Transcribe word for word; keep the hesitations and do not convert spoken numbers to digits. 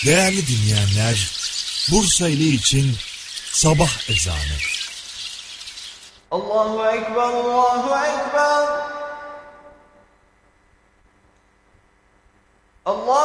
Değerli dinleyenler, Bursa ili için sabah ezanı. Allahu Ekber, Allahu Ekber. Allah